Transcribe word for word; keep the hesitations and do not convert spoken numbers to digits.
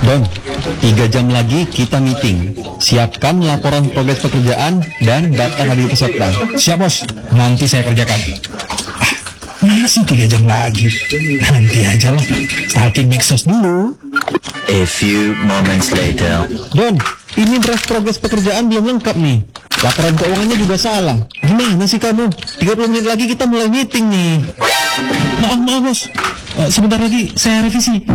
Don, tiga jam lagi kita meeting. Siapkan laporan progres pekerjaan dan data hadir peserta. Siap bos, nanti saya kerjakan. Ah, masih tiga jam lagi. Nanti aja lah, starting Nexus dulu. A few moments later. Don, ini draft progres pekerjaan belum lengkap nih. Laporan keuangannya juga salah. Gimana sih kamu? tiga puluh menit lagi kita mulai meeting nih. Maaf, maaf bos. Uh, sebentar lagi saya revisi.